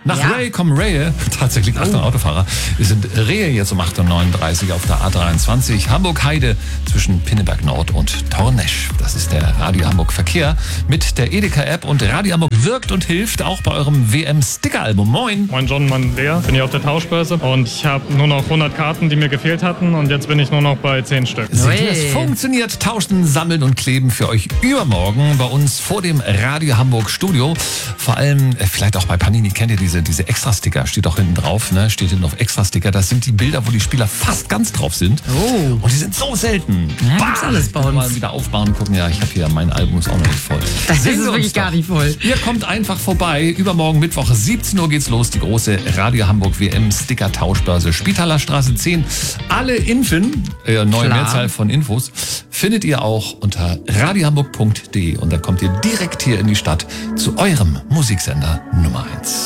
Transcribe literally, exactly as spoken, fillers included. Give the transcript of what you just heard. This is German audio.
Nach Ja. Ray kommen Rehe. Tatsächlich, Achtung, Oh. Autofahrer. Es sind Rehe jetzt um acht Uhr neununddreißig auf der A dreiundzwanzig. Hamburg-Heide zwischen Pinneberg Nord und Tornesch. Das ist der Radio Hamburg Verkehr mit der Edeka-App. Und Radio Hamburg wirkt und hilft auch bei eurem W M-Sticker-Album. Moin. Moin John, Mann Lea. Bin hier auf der Tauschbörse und ich habe nur noch hundert Karten, die mir gefehlt hatten und jetzt bin ich nur noch bei zehn Stück. Seht ihr, es funktioniert. Tauschen, sammeln und kleben für euch übermorgen bei uns vor dem Radio Hamburg Studio. Vor allem, äh, vielleicht auch bei Panini, kennt ihr diese, diese Extra-Sticker, steht auch hinten drauf, ne? Steht hinten auf Extra-Sticker. Das sind die Bilder, wo die Spieler fast ganz drauf sind. Oh. Und die sind so selten. Ja, Bah! gibt's alles bei uns. Mal wieder aufbauen und gucken. Ja, ich habe hier, mein Album ist auch noch nicht voll. Das Sehen ist wir uns wirklich gar doch. nicht voll. Ihr kommt einfach vorbei. Übermorgen Mittwoch, siebzehn Uhr geht's los. Die große Radio Hamburg W M Sticker Tauschbörse. Spitaler Straße zehn. Alle Infen, äh, neue Klar. Mehrzahl von Infos, findet ihr auch unter radiohamburg punkt de. Und da kommt ihr direkt hier in die Stadt zu eurem Musiksender Nummer eins.